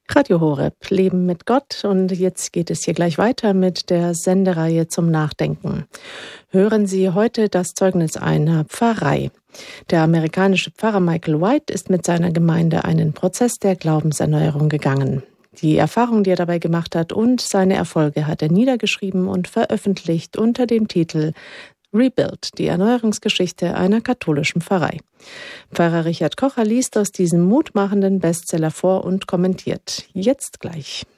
Radio Horeb, Leben mit Gott. Und jetzt geht es hier gleich weiter mit der Sendereihe zum Nachdenken. Hören Sie heute das Zeugnis einer Pfarrei. Der amerikanische Pfarrer Michael White ist mit seiner Gemeinde einen Prozess der Glaubenserneuerung gegangen. Die Erfahrung, die er dabei gemacht hat, und seine Erfolge hat er niedergeschrieben und veröffentlicht unter dem Titel Rebuild, die Erneuerungsgeschichte einer katholischen Pfarrei. Pfarrer Richard Kocher liest aus diesem mutmachenden Bestseller vor und kommentiert. Jetzt gleich.